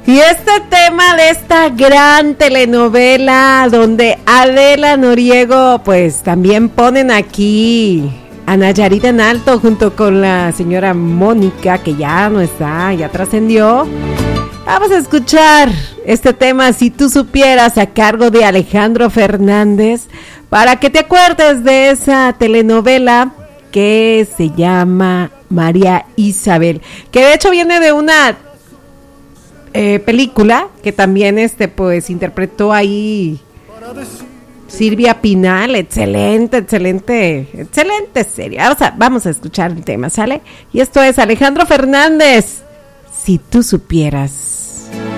Y este tema de esta gran telenovela donde Adela Noriego, pues también ponen aquí a Nayarit en alto junto con la señora Mónica, que ya no está, ya trascendió. Vamos a escuchar este tema, Si tú supieras, a cargo de Alejandro Fernández, para que te acuerdes de esa telenovela que se llama María Isabel, que de hecho viene de una película que también pues interpretó ahí Silvia Pinal. Excelente serie. Vamos a escuchar el tema, ¿sale? Y esto es Alejandro Fernández, Si tú supieras.